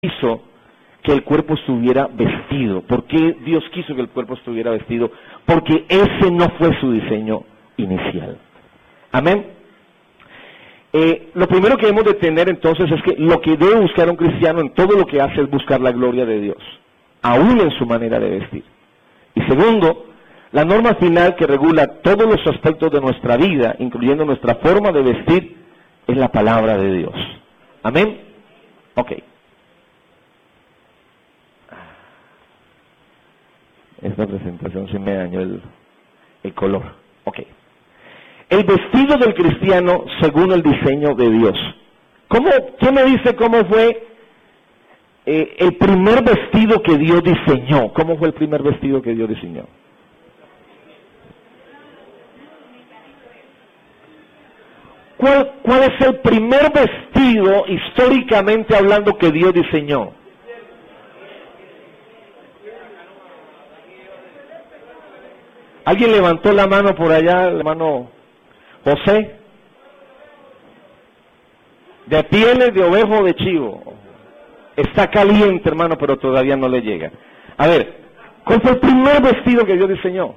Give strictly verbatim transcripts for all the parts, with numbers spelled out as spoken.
quiso que el cuerpo estuviera vestido. ¿Por qué Dios quiso que el cuerpo estuviera vestido? Porque ese no fue su diseño inicial. Amén. Eh, lo primero que debemos de tener entonces es que lo que debe buscar un cristiano en todo lo que hace es buscar la gloria de Dios, aún en su manera de vestir. Y segundo, la norma final que regula todos los aspectos de nuestra vida, incluyendo nuestra forma de vestir, es la palabra de Dios. Amén. Ok. Esta presentación sí me dañó el, el color. Ok. El vestido del cristiano según el diseño de Dios. ¿Cómo, ¿Quién me dice cómo fue eh, el primer vestido que Dios diseñó? ¿Cómo fue el primer vestido que Dios diseñó? ¿Cuál, ¿Cuál es el primer vestido, históricamente hablando, que Dios diseñó? ¿Alguien levantó la mano por allá, la mano José? De pieles de ovejo o de chivo. Está caliente, hermano, pero todavía no le llega. A ver, ¿cuál fue el primer vestido que Dios diseñó?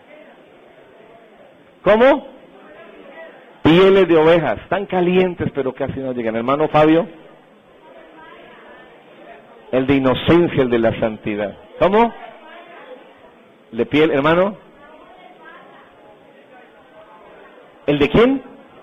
¿Cómo? Pieles de ovejas. Están calientes, pero casi no llegan. Hermano Fabio. El de inocencia, el de la santidad. ¿Cómo? ¿De piel, hermano? ¿El de quién?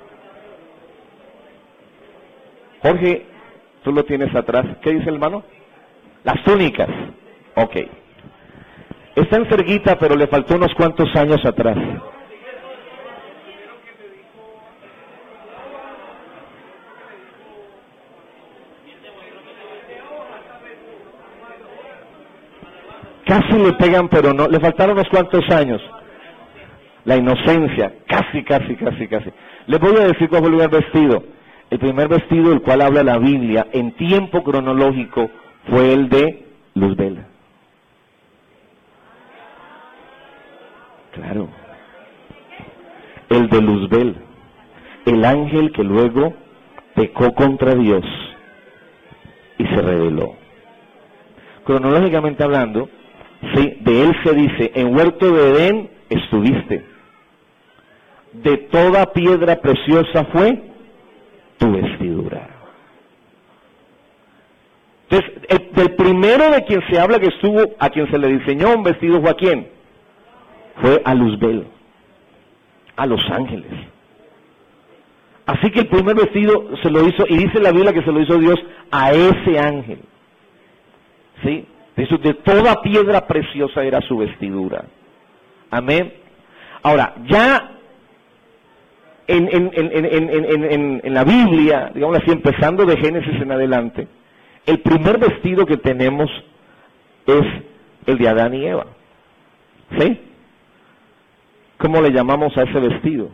Jorge, tú lo tienes atrás. ¿Qué dice el hermano? Las túnicas. Ok. Está en cerquita, pero le faltó unos cuantos años atrás. Casi le pegan, pero no. Le faltaron unos cuantos años. La inocencia, casi, casi, casi, casi. Les voy a decir cuál fue el primer vestido. El primer vestido del cual habla la Biblia en tiempo cronológico fue el de Luzbel. Claro. El de Luzbel. El ángel que luego pecó contra Dios y se rebeló. Cronológicamente hablando, sí, de él se dice, en huerto de Edén estuviste. De toda piedra preciosa fue tu vestidura. Entonces, el, del primero de quien se habla que estuvo, a quien se le diseñó un vestido, ¿fue a quién? Fue a Luzbel, a los ángeles. Así que el primer vestido se lo hizo, y dice la Biblia que se lo hizo Dios a ese ángel. ¿Sí? Eso, de toda piedra preciosa era su vestidura. Amén. Ahora, ya en, en, en, en, en, en, en la Biblia, digamos así, empezando de Génesis en adelante, el primer vestido que tenemos es el de Adán y Eva. ¿Sí? ¿Cómo le llamamos a ese vestido?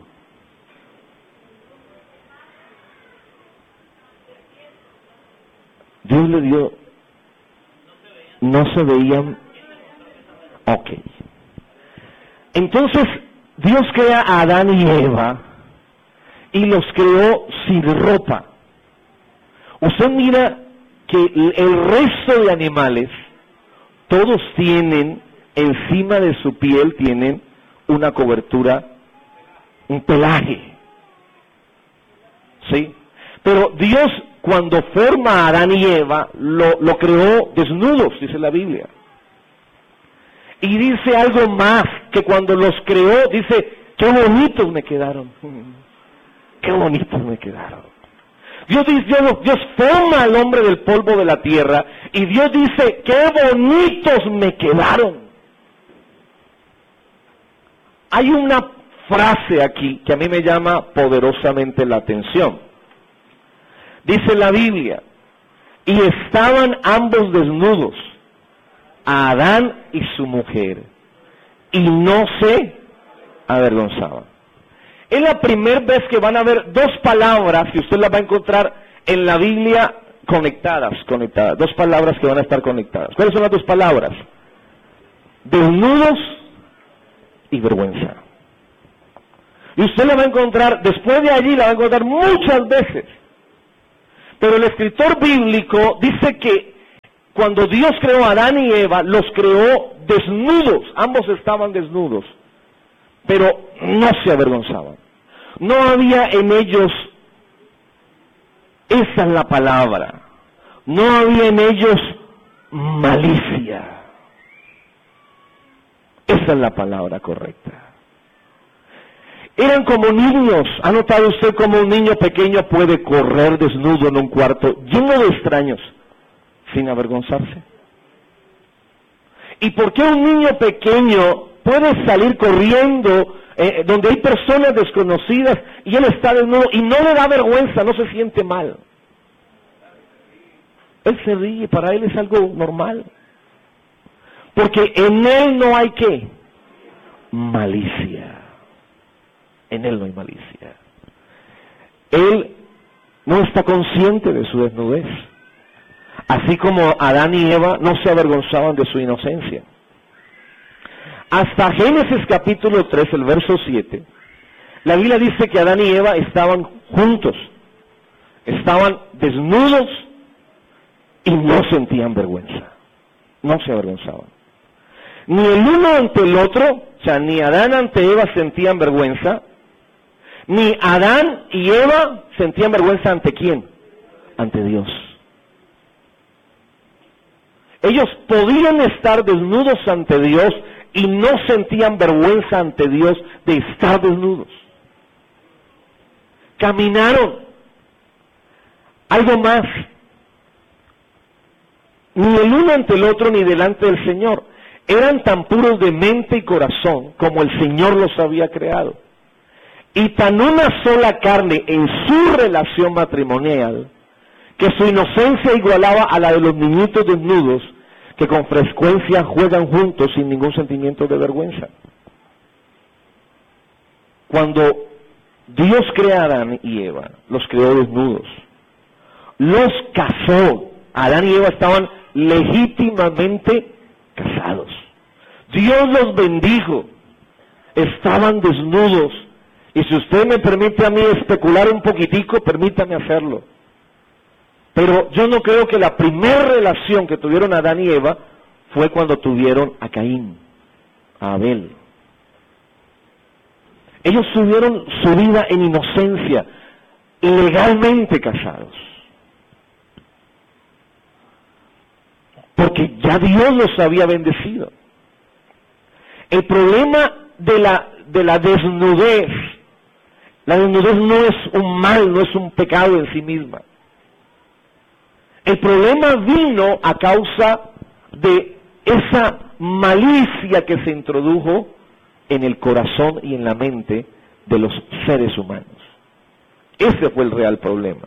Dios le dio, no se veían, ok. Entonces, Dios crea a Adán y Eva y los creó sin ropa. Usted mira que el resto de animales, todos tienen, encima de su piel, tienen una cobertura, un pelaje. ¿Sí? Pero Dios, cuando forma a Adán y Eva, lo, lo creó desnudos, dice la Biblia. Y dice algo más, que cuando los creó, dice, qué bonitos me quedaron. Qué bonitos me quedaron. Dios dice, Dios, Dios forma al hombre del polvo de la tierra, y Dios dice, qué bonitos me quedaron. Hay una frase aquí que a mí me llama poderosamente la atención. Dice la Biblia, y estaban ambos desnudos, a Adán y su mujer, y no se avergonzaban. Es la primera vez que van a ver dos palabras que usted las va a encontrar en la Biblia conectadas, conectadas, dos palabras que van a estar conectadas. ¿Cuáles son las dos palabras? Desnudos y vergüenza. Y usted la va a encontrar, después de allí la va a encontrar muchas veces. Pero el escritor bíblico dice que cuando Dios creó a Adán y Eva, los creó desnudos, ambos estaban desnudos, pero no se avergonzaban. No había en ellos, esa es la palabra, no había en ellos malicia. Esa es la palabra correcta. Eran como niños. ¿Ha notado usted cómo un niño pequeño puede correr desnudo en un cuarto lleno de extraños sin avergonzarse? ¿Y por qué un niño pequeño puede salir corriendo eh, donde hay personas desconocidas y él está desnudo y no le da vergüenza, no se siente mal? Él se ríe, para él es algo normal. Porque en él no hay ¿qué? Malicia. En él no hay malicia. Él no está consciente de su desnudez. Así como Adán y Eva no se avergonzaban de su inocencia. Hasta Génesis capítulo tres, el verso siete, la Biblia dice que Adán y Eva estaban juntos. Estaban desnudos y no sentían vergüenza. No se avergonzaban. Ni el uno ante el otro, o sea, ni Adán ante Eva sentían vergüenza, ni Adán y Eva sentían vergüenza ante quién, ante Dios. Ellos podían estar desnudos ante Dios y no sentían vergüenza ante Dios de estar desnudos. Caminaron. Algo más. Ni el uno ante el otro ni delante del Señor. Eran tan puros de mente y corazón como el Señor los había creado. Y tan una sola carne en su relación matrimonial, que su inocencia igualaba a la de los niñitos desnudos, que con frecuencia juegan juntos sin ningún sentimiento de vergüenza. Cuando Dios crea a Adán y Eva, los creó desnudos. Los casó. Adán y Eva estaban legítimamente casados. Dios los bendijo. Estaban desnudos. Y si usted me permite a mí especular un poquitico, permítame hacerlo. Pero yo no creo que la primera relación que tuvieron Adán y Eva fue cuando tuvieron a Caín, a Abel. Ellos tuvieron su vida en inocencia, legalmente casados. Porque ya Dios los había bendecido. El problema de la, de la desnudez, la desnudez no es un mal, no es un pecado en sí misma. El problema vino a causa de esa malicia que se introdujo en el corazón y en la mente de los seres humanos. Ese fue el real problema.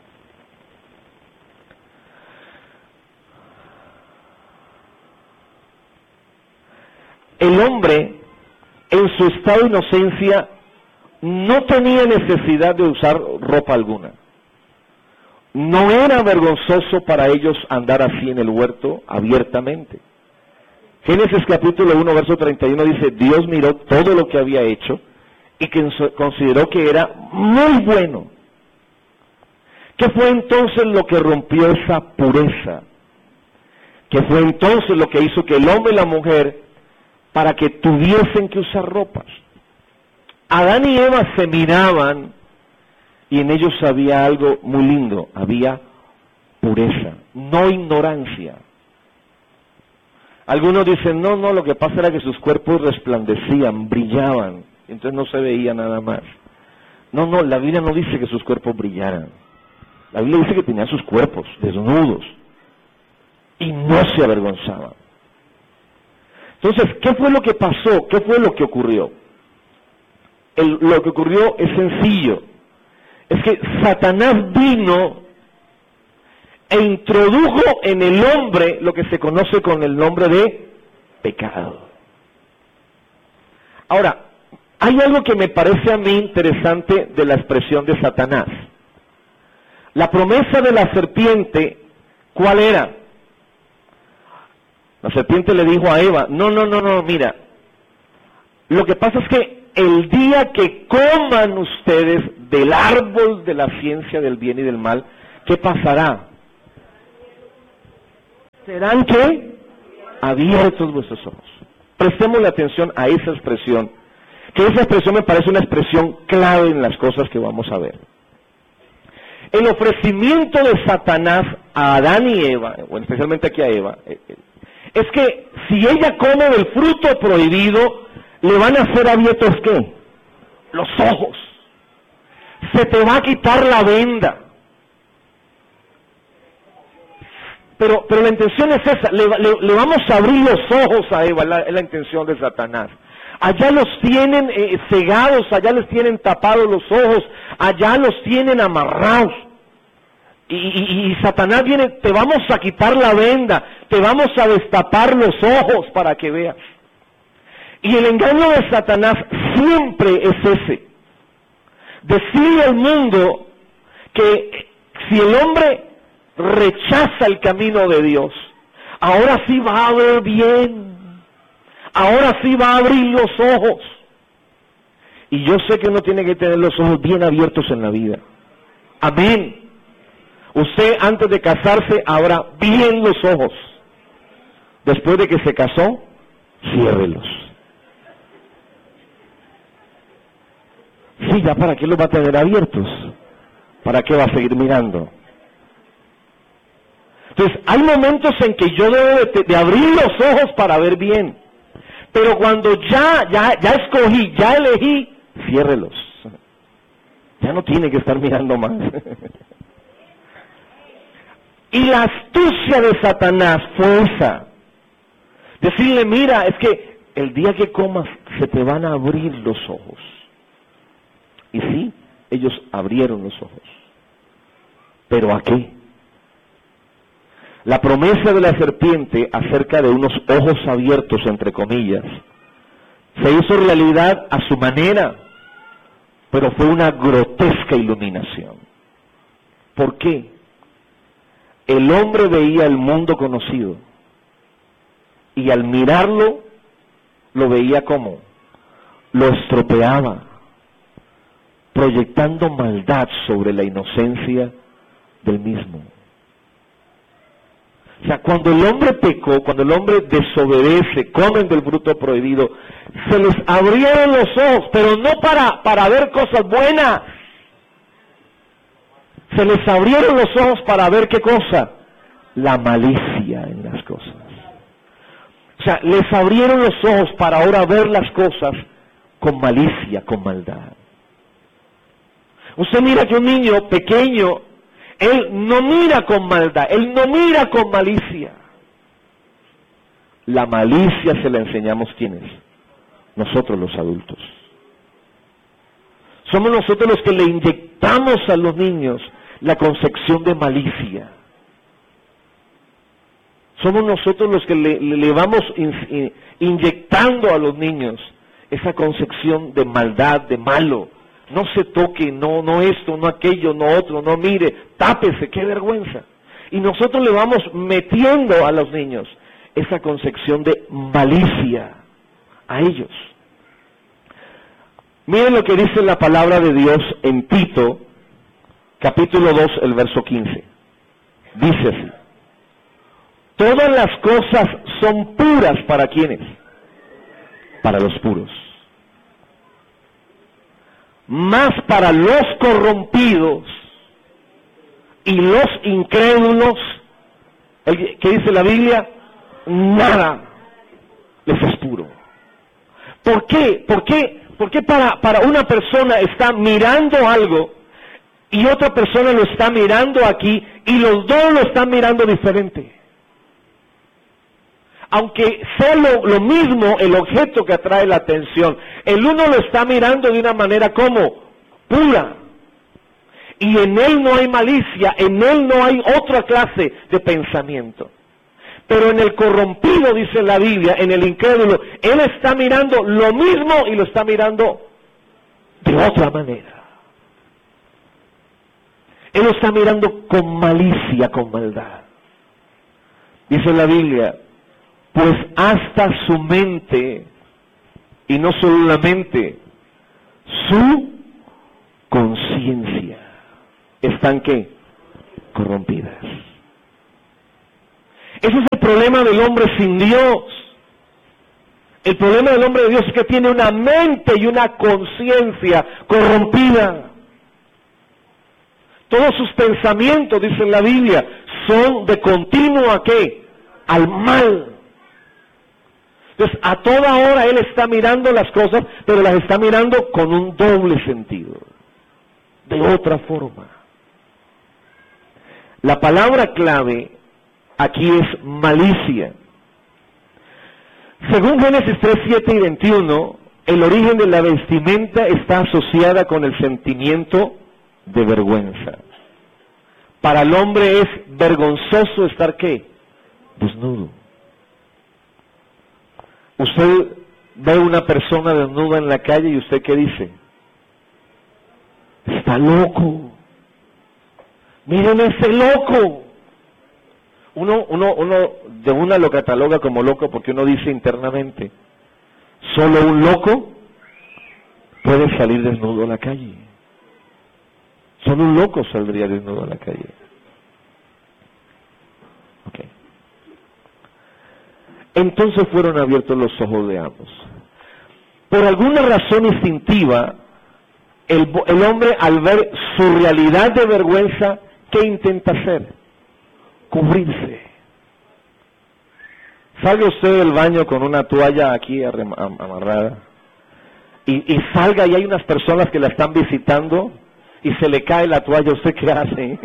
El hombre, en su estado de inocencia, no tenía necesidad de usar ropa alguna. No era vergonzoso para ellos andar así en el huerto abiertamente. Génesis capítulo uno, verso treinta y uno dice, Dios miró todo lo que había hecho y que consideró que era muy bueno. ¿Qué fue entonces lo que rompió esa pureza? ¿Qué fue entonces lo que hizo que el hombre y la mujer, para que tuviesen que usar ropas? Adán y Eva se miraban y en ellos había algo muy lindo, había pureza, no ignorancia. Algunos dicen, no, no, lo que pasa era que sus cuerpos resplandecían, brillaban, entonces no se veía nada más. No, no, la Biblia no dice que sus cuerpos brillaran. La Biblia dice que tenían sus cuerpos desnudos y no se avergonzaban. Entonces, ¿qué fue lo que pasó? ¿Qué fue lo que ocurrió? El, lo que ocurrió es sencillo. Es que Satanás vino e introdujo en el hombre lo que se conoce con el nombre de pecado. Ahora, hay algo que me parece a mí interesante de la expresión de Satanás. La promesa de la serpiente, ¿cuál era? La serpiente le dijo a Eva, no, no, no, no, mira, lo que pasa es que el día que coman ustedes del árbol de la ciencia del bien y del mal, ¿qué pasará? serán ¿qué? Abiertos vuestros ojos. Prestemos la atención a esa expresión, que esa expresión me parece una expresión clave en las cosas que vamos a ver. El ofrecimiento de Satanás a Adán y Eva, o especialmente aquí a Eva, es que si ella come del fruto prohibido, le van a ser abiertos ¿qué? Los ojos. Se te va a quitar la venda. Pero, pero la intención es esa, le, le, le vamos a abrir los ojos a Eva, es la, es la intención de Satanás. Allá los tienen eh, cegados, allá les tienen tapados los ojos, allá los tienen amarrados. Y, y, y Satanás viene, te vamos a quitar la venda, te vamos a destapar los ojos para que veas. Y el engaño de Satanás siempre es ese. Decirle al mundo que si el hombre rechaza el camino de Dios, ahora sí va a ver bien, ahora sí va a abrir los ojos. Y yo sé que uno tiene que tener los ojos bien abiertos en la vida. Amén. Usted antes de casarse abra bien los ojos. Después de que se casó, ciérrelos. Sí, ya para qué los va a tener abiertos. ¿Para qué va a seguir mirando? Entonces, hay momentos en que yo debo de, de abrir los ojos para ver bien. Pero cuando ya, ya, ya escogí, ya elegí, ciérrelos. Ya no tiene que estar mirando más. Y la astucia de Satanás fue esa. Decirle, mira, es que el día que comas se te van a abrir los ojos. Y sí, ellos abrieron los ojos. ¿Pero a qué? La promesa de la serpiente acerca de unos ojos abiertos, entre comillas, se hizo realidad a su manera, pero fue una grotesca iluminación. ¿Por qué? El hombre veía el mundo conocido y al mirarlo lo veía como lo estropeaba, proyectando maldad sobre la inocencia del mismo. O sea, cuando el hombre pecó, cuando el hombre desobedece, comen del fruto prohibido, se les abrieron los ojos, pero no para, para ver cosas buenas. Se les abrieron los ojos para ver qué cosa, la malicia en las cosas. O sea, les abrieron los ojos para ahora ver las cosas con malicia, con maldad. Usted mira que un niño pequeño, él no mira con maldad, él no mira con malicia. La malicia se la enseñamos ¿quiénes? Nosotros los adultos. Somos nosotros los que le inyectamos a los niños la concepción de malicia. Somos nosotros los que le, le, le vamos in, inyectando a los niños esa concepción de maldad, de malo. No se toque, no, no esto, no aquello, no otro, no mire, tápese, qué vergüenza. Y nosotros le vamos metiendo a los niños esa concepción de malicia a ellos. Miren lo que dice la palabra de Dios en Tito, capítulo dos, el verso quince. Dice así: todas las cosas son puras para ¿quiénes? Para los puros. Mas para los corrompidos y los incrédulos, ¿qué dice la Biblia? Nada les es puro. ¿Por qué? ¿Por qué? ¿Por qué para, para una persona está mirando algo y otra persona lo está mirando aquí y los dos lo están mirando diferente? Aunque sea lo, lo mismo el objeto que atrae la atención, el uno lo está mirando de una manera como pura. Y en él no hay malicia, en él no hay otra clase de pensamiento. Pero en el corrompido, dice la Biblia, en el incrédulo, él está mirando lo mismo y lo está mirando de otra manera. Él lo está mirando con malicia, con maldad. Dice la Biblia, pues hasta su mente, y no solo la mente, su conciencia, están ¿qué? Corrompidas. Ese es el problema del hombre sin Dios. El problema del hombre de Dios es que tiene una mente y una conciencia corrompida. Todos sus pensamientos, dice la Biblia, son de continuo ¿a qué? Al mal. Entonces, a toda hora él está mirando las cosas, pero las está mirando con un doble sentido, de otra forma. La palabra clave aquí es malicia. Según Génesis tres, siete y veintiuno, el origen de la vestimenta está asociada con el sentimiento de vergüenza. Para el hombre es vergonzoso estar ¿qué? Desnudo. Usted ve una persona desnuda en la calle y usted ¿qué dice? Está loco. Miren ese loco. Uno, uno, uno de una lo cataloga como loco porque uno dice internamente, solo un loco puede salir desnudo a la calle. Solo un loco saldría desnudo a la calle. Okay. Entonces fueron abiertos los ojos de ambos. Por alguna razón instintiva, el, el hombre al ver su realidad de vergüenza, ¿qué intenta hacer? Cubrirse. Salga usted del baño con una toalla aquí amarrada y, y salga y hay unas personas que la están visitando y se le cae la toalla, ¿usted qué hace?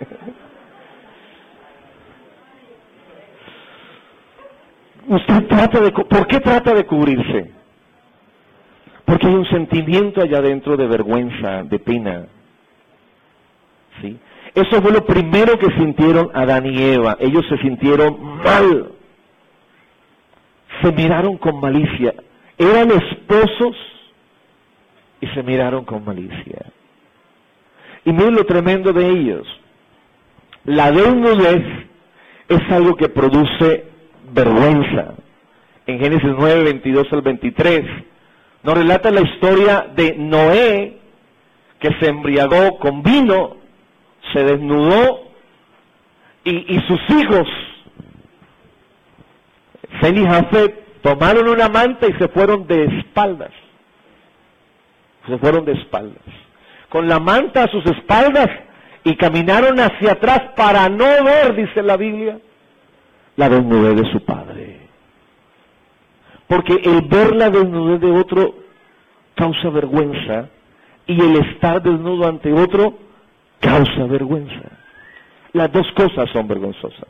Usted trata de... ¿Por qué trata de cubrirse? Porque hay un sentimiento allá adentro de vergüenza, de pena. ¿Sí? Eso fue lo primero que sintieron Adán y Eva. Ellos se sintieron mal. Se miraron con malicia. Eran esposos y se miraron con malicia. Y miren lo tremendo de ellos. La desnudez es algo que produce vergüenza. En Génesis nueve, veintidós al veintitrés, nos relata la historia de Noé, que se embriagó con vino, se desnudó, y, y sus hijos, Sem y Jafet, tomaron una manta y se fueron de espaldas. Se fueron de espaldas. Con la manta a sus espaldas y caminaron hacia atrás para no ver, dice la Biblia, la desnudez de su padre. Porque el ver la desnudez de otro causa vergüenza y el estar desnudo ante otro causa vergüenza. Las dos cosas son vergonzosas.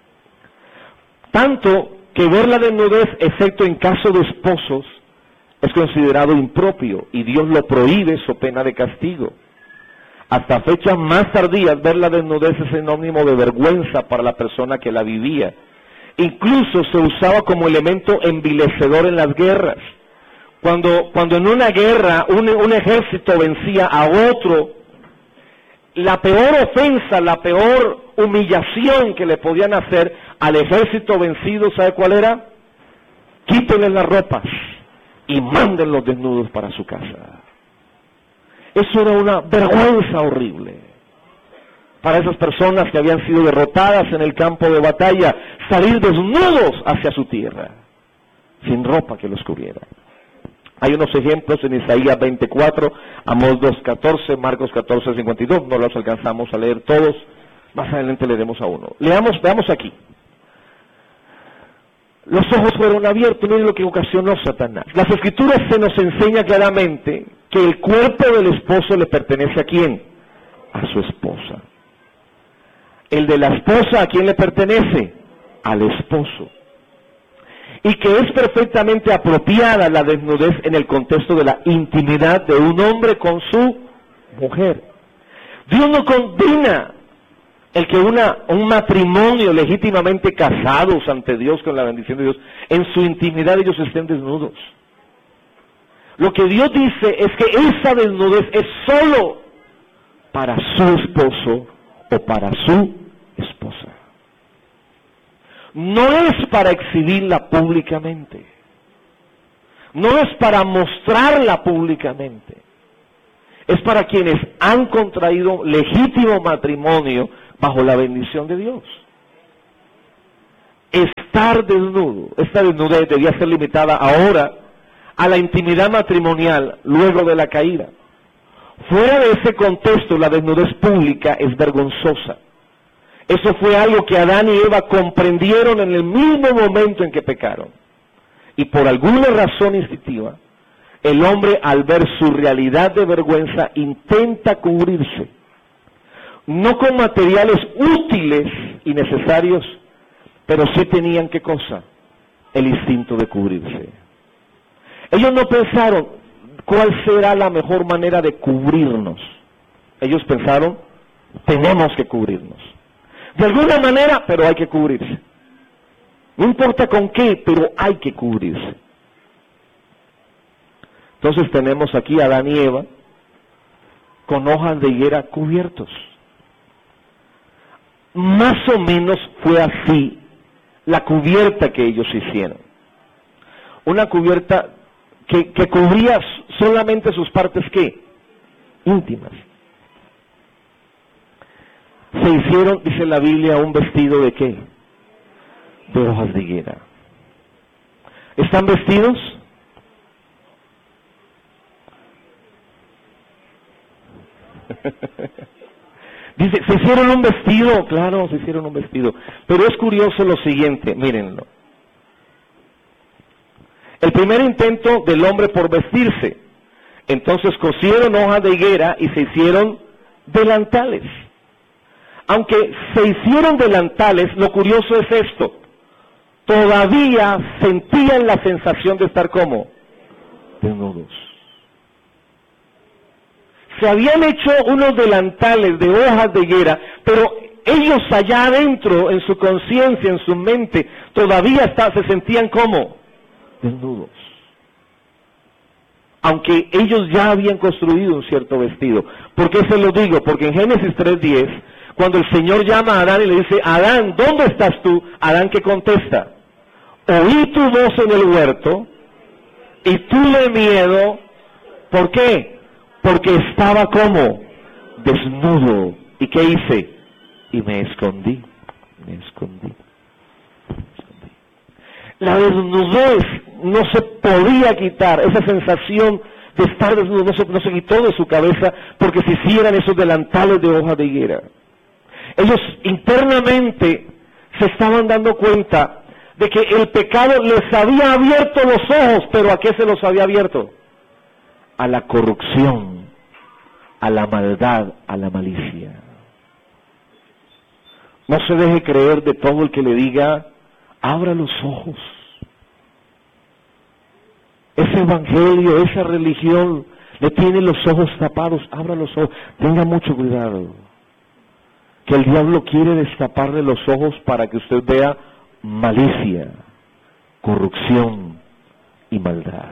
Tanto que ver la desnudez, excepto en caso de esposos, es considerado impropio y Dios lo prohíbe so pena de castigo. Hasta fechas más tardías, ver la desnudez es sinónimo de vergüenza para la persona que la vivía. Incluso se usaba como elemento envilecedor en las guerras. Cuando, cuando en una guerra un, un ejército vencía a otro, la peor ofensa, la peor humillación que le podían hacer al ejército vencido, ¿sabe cuál era? Quítenle las ropas y mándenlos desnudos para su casa. Eso era una vergüenza horrible para esas personas que habían sido derrotadas en el campo de batalla, salir desnudos hacia su tierra, sin ropa que los cubriera. Hay unos ejemplos en Isaías veinticuatro, Amós dos catorce, Marcos catorce cincuenta y dos, no los alcanzamos a leer todos, más adelante leeremos a uno. Leamos, veamos aquí. Los ojos fueron abiertos, miren lo que ocasionó Satanás. Las Escrituras se nos enseña claramente que el cuerpo del esposo le pertenece a quién, a su esposa. El de la esposa, ¿a quién le pertenece? Al esposo. Y que es perfectamente apropiada la desnudez en el contexto de la intimidad de un hombre con su mujer. Dios no condena el que una, un matrimonio legítimamente casados ante Dios con la bendición de Dios, en su intimidad ellos estén desnudos. Lo que Dios dice es que esa desnudez es solo para su esposo o para su esposa. No es para exhibirla públicamente. No es para mostrarla públicamente. Es para quienes han contraído legítimo matrimonio bajo la bendición de Dios. estar desnudo. Esta desnudez debía ser limitada ahora a la intimidad matrimonial luego de la caída. Fuera de ese contexto, la desnudez pública es vergonzosa. Eso fue algo que Adán y Eva comprendieron en el mismo momento en que pecaron. Y por alguna razón instintiva, el hombre, al ver su realidad de vergüenza, intenta cubrirse. No con materiales útiles y necesarios, pero sí tenían, ¿qué cosa? El instinto de cubrirse. Ellos no pensaron cuál será la mejor manera de cubrirnos. Ellos pensaron, tenemos que cubrirnos. De alguna manera, pero hay que cubrirse. No importa con qué, pero hay que cubrirse. Entonces tenemos aquí a Adán y Eva con hojas de higuera cubiertos. Más o menos fue así la cubierta que ellos hicieron. Una cubierta que, que cubría solamente sus partes, ¿qué? Íntimas. Se hicieron, dice la Biblia, un vestido de ¿qué? De hojas de higuera. ¿Están vestidos? Dice, se hicieron un vestido, claro, se hicieron un vestido. Pero es curioso lo siguiente, mírenlo. El primer intento del hombre por vestirse. Entonces cosieron hojas de higuera y se hicieron delantales. Aunque se hicieron delantales, lo curioso es esto. Todavía sentían la sensación de estar como desnudos. Se habían hecho unos delantales de hojas de higuera, pero ellos allá adentro, en su conciencia, en su mente, todavía está, se sentían como desnudos. Aunque ellos ya habían construido un cierto vestido. ¿Por qué se lo digo? Porque en Génesis tres diez, cuando el Señor llama a Adán y le dice, Adán, ¿dónde estás tú? Adán, ¿qué contesta? Oí tu voz en el huerto y tuve miedo. ¿Por qué? Porque estaba como desnudo. ¿Y qué hice? Y me escondí, me escondí, me escondí. La desnudez no se podía quitar, esa sensación de estar desnudo no se, no se quitó de su cabeza porque se hicieran esos delantales de hoja de higuera. Ellos internamente se estaban dando cuenta de que el pecado les había abierto los ojos, pero ¿a qué se los había abierto? A la corrupción, a la maldad, a la malicia. No se deje creer de todo el que le diga, abra los ojos. Ese evangelio, esa religión, le tiene los ojos tapados, abra los ojos. Tenga mucho cuidado, que el diablo quiere destaparle los ojos para que usted vea malicia, corrupción y maldad.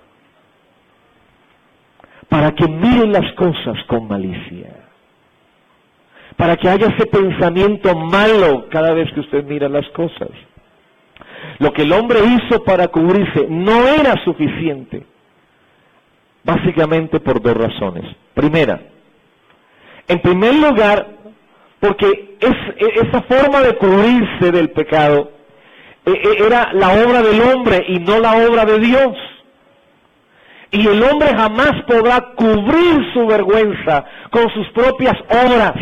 Para que miren las cosas con malicia. Para que haya ese pensamiento malo cada vez que usted mira las cosas. Lo que el hombre hizo para cubrirse no era suficiente. Básicamente por dos razones. Primera, en primer lugar, porque es, esa forma de cubrirse del pecado era la obra del hombre y no la obra de Dios. Y el hombre jamás podrá cubrir su vergüenza con sus propias obras.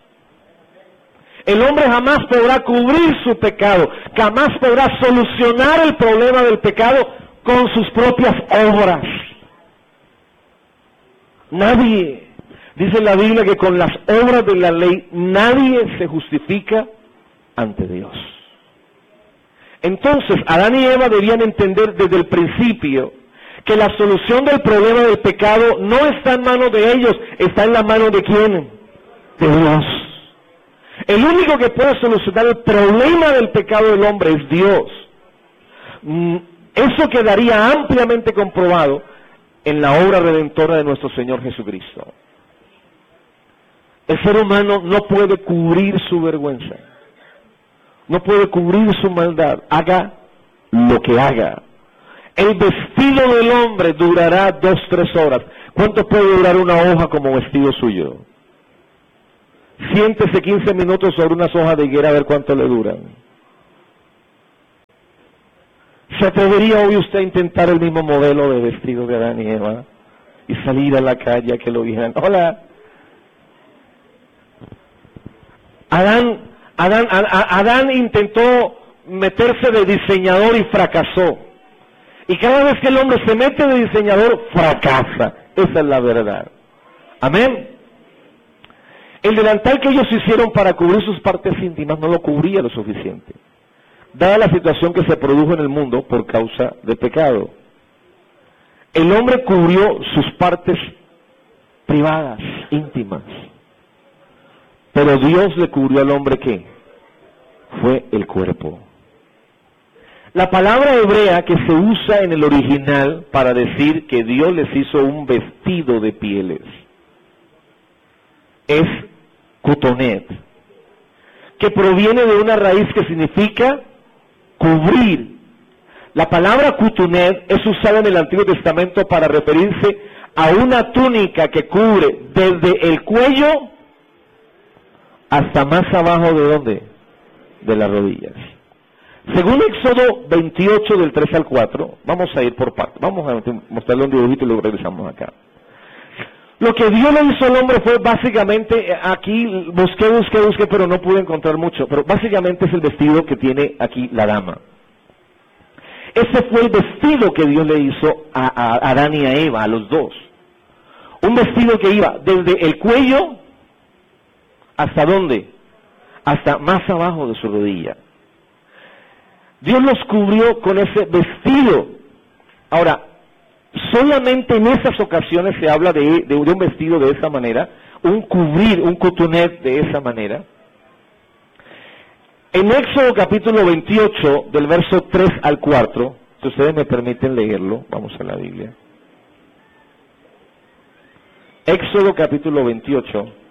El hombre jamás podrá cubrir su pecado, jamás podrá solucionar el problema del pecado con sus propias obras. Nadie, dice la Biblia que con las obras de la ley nadie se justifica ante Dios. Entonces, Adán y Eva debían entender desde el principio que la solución del problema del pecado no está en manos de ellos, está en la mano de ¿quién? De Dios. El único que puede solucionar el problema del pecado del hombre es Dios. Eso quedaría ampliamente comprobado en la obra redentora de nuestro Señor Jesucristo. El ser humano no puede cubrir su vergüenza, no puede cubrir su maldad, haga lo que haga. El vestido del hombre durará dos, tres horas. ¿Cuánto puede durar una hoja como vestido suyo? Siéntese quince minutos sobre unas hojas de higuera a ver cuánto le duran. ¿Se atrevería hoy usted a intentar el mismo modelo de vestido de Adán y Eva y salir a la calle a que lo vieran? Hola. Adán, Adán, Adán intentó meterse de diseñador y fracasó. Y cada vez que el hombre se mete de diseñador, fracasa. Esa es la verdad. Amén. El delantal que ellos hicieron para cubrir sus partes íntimas no lo cubría lo suficiente, dada la situación que se produjo en el mundo por causa de pecado. El hombre cubrió sus partes privadas, íntimas. Pero Dios le cubrió al hombre, ¿qué? Fue el cuerpo. La palabra hebrea que se usa en el original para decir que Dios les hizo un vestido de pieles es kutonet, que proviene de una raíz que significa cubrir. La palabra kutonet es usada en el Antiguo Testamento para referirse a una túnica que cubre desde el cuello hasta más abajo de ¿dónde? De las rodillas. Según Éxodo veintiocho del tres al cuatro, vamos a ir por partes, vamos a mostrarle un dibujito y luego regresamos acá. Lo que Dios le hizo al hombre fue básicamente, aquí busqué, busqué, busqué, pero no pude encontrar mucho, pero básicamente es el vestido que tiene aquí la dama. Ese fue el vestido que Dios le hizo a, a Adán y a Eva, a los dos. Un vestido que iba desde el cuello, ¿hasta dónde? Hasta más abajo de su rodilla. Dios los cubrió con ese vestido. Ahora, solamente en esas ocasiones se habla de, de, de un vestido de esa manera, un cubrir, un cotonet de esa manera. En Éxodo capítulo veintiocho, del verso tres al cuatro, si ustedes me permiten leerlo, vamos a la Biblia. Éxodo capítulo veintiocho.